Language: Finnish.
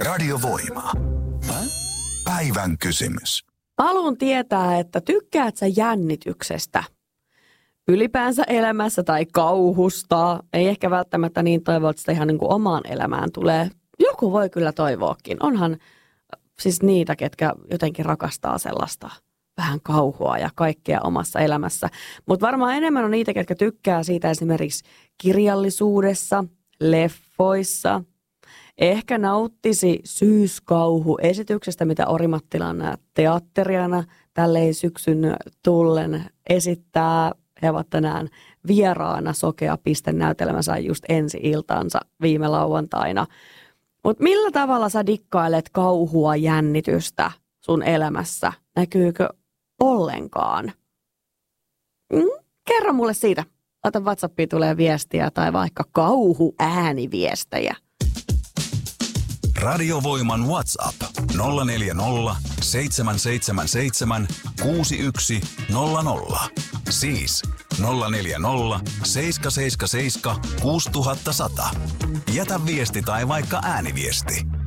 Radiovoima. Päivän kysymys. Haluan tietää, että tykkäät sä jännityksestä? Ylipäänsä elämässä tai kauhusta. Ei ehkä välttämättä niin toivoa, että sitä ihan niin kuin omaan elämään tulee. Joku voi kyllä toivoakin. Onhan siis niitä, ketkä jotenkin rakastaa sellaista vähän kauhua ja kaikkea omassa elämässä. Mutta varmaan enemmän on niitä, ketkä tykkää siitä esimerkiksi kirjallisuudessa, leffoissa. Ehkä nauttisi syyskauhuesityksestä, mitä Orimattilan teatteriana tälleen syksyn tullen esittää. He ovat tänään vieraana Sokea Piste -näytelmänsä just ensi-iltansa viime lauantaina. Mutta millä tavalla sä dikkailet kauhua, jännitystä sun elämässä? Näkyykö ollenkaan? Kerro mulle siitä. Laita WhatsAppiin tulee viestiä tai vaikka kauhuääniviestejä. Radiovoiman WhatsApp 040 777 6100. Siis 040 777 6100. Jätä viesti tai vaikka ääniviesti.